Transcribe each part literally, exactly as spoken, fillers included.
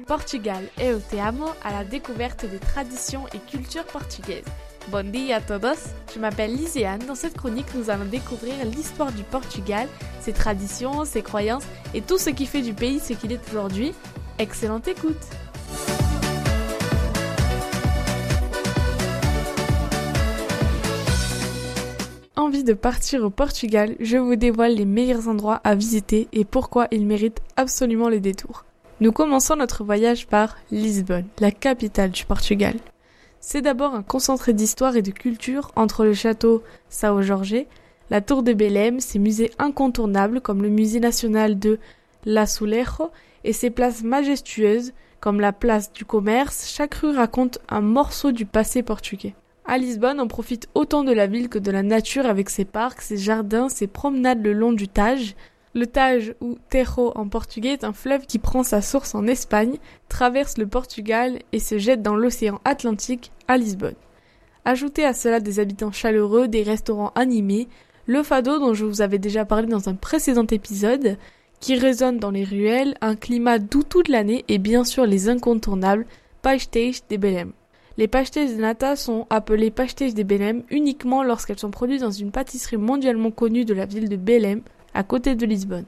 Portugal, eu te amo, à la découverte des traditions et cultures portugaises. Bon dia a todos, je m'appelle Lyséane. Dans cette chronique, nous allons découvrir l'histoire du Portugal, ses traditions, ses croyances et tout ce qui fait du pays ce qu'il est aujourd'hui. Excellente écoute! Envie de partir au Portugal, je vous dévoile les meilleurs endroits à visiter et pourquoi ils méritent absolument le détour. Nous commençons notre voyage par Lisbonne, la capitale du Portugal. C'est d'abord un concentré d'histoire et de culture entre le château São Jorge, la tour de Belém, ses musées incontournables comme le musée national de l'Azulejo et ses places majestueuses comme la place du commerce. Chaque rue raconte un morceau du passé portugais. À Lisbonne, on profite autant de la ville que de la nature avec ses parcs, ses jardins, ses promenades le long du Tage. Le Tage, ou Tejo en portugais, est un fleuve qui prend sa source en Espagne, traverse le Portugal et se jette dans l'océan Atlantique à Lisbonne. Ajoutez à cela des habitants chaleureux, des restaurants animés, le fado dont je vous avais déjà parlé dans un précédent épisode, qui résonne dans les ruelles, un climat doux toute l'année et bien sûr les incontournables pastéis de Belém. Les pastéis de nata sont appelés pastéis de Belém uniquement lorsqu'elles sont produites dans une pâtisserie mondialement connue de la ville de Belém, à côté de Lisbonne.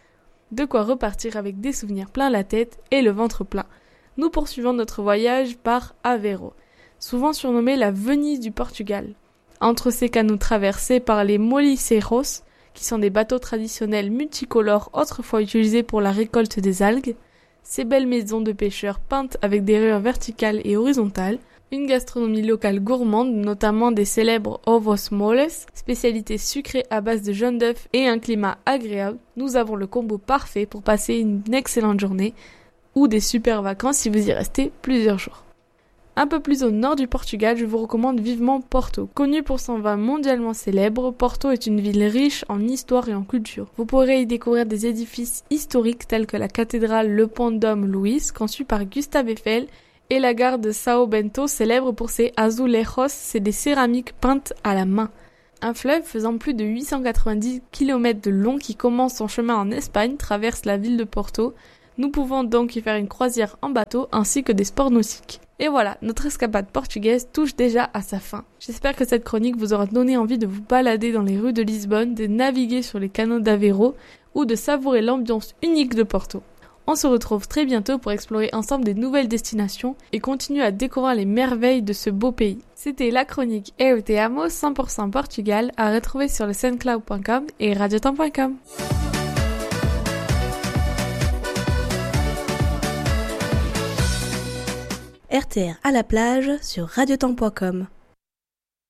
De quoi repartir avec des souvenirs plein la tête et le ventre plein. Nous poursuivons notre voyage par Aveiro, souvent surnommée la Venise du Portugal. Entre ces canaux traversés par les moliceiros, qui sont des bateaux traditionnels multicolores autrefois utilisés pour la récolte des algues, ces belles maisons de pêcheurs peintes avec des rayures verticales et horizontales, une gastronomie locale gourmande, notamment des célèbres ovos moles, spécialité sucrée à base de jaune d'œuf et un climat agréable, nous avons le combo parfait pour passer une excellente journée ou des super vacances si vous y restez plusieurs jours. Un peu plus au nord du Portugal, je vous recommande vivement Porto. Connue pour son vin mondialement célèbre, Porto est une ville riche en histoire et en culture. Vous pourrez y découvrir des édifices historiques tels que la cathédrale Le Pont Dom Luís, conçue par Gustave Eiffel, et la gare de São Bento, célèbre pour ses azulejos, c'est des céramiques peintes à la main. Un fleuve faisant plus de huit cent quatre-vingt-dix kilomètres de long qui commence son chemin en Espagne traverse la ville de Porto. Nous pouvons donc y faire une croisière en bateau ainsi que des sports nautiques. Et voilà, notre escapade portugaise touche déjà à sa fin. J'espère que cette chronique vous aura donné envie de vous balader dans les rues de Lisbonne, de naviguer sur les canaux d'Aveiro ou de savourer l'ambiance unique de Porto. On se retrouve très bientôt pour explorer ensemble des nouvelles destinations et continuer à découvrir les merveilles de ce beau pays. C'était la chronique Eu te amo cent pour cent Portugal à retrouver sur le soundcloud point com et radiotemps point com. R T R à la plage sur radiotemps point com.